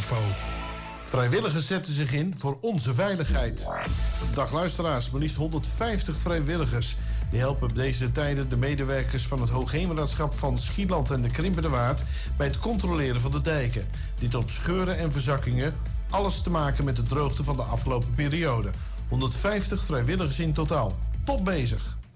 info. Vrijwilligers zetten zich in voor onze veiligheid. Dag luisteraars, maar liefst 150 vrijwilligers. Die helpen op deze tijden de medewerkers van het Hoogheemraadschap van Schieland en de Krimpenerwaard bij het controleren van de dijken. Dit op scheuren en verzakkingen, alles te maken met de droogte van de afgelopen periode. 150 vrijwilligers in totaal. Top bezig!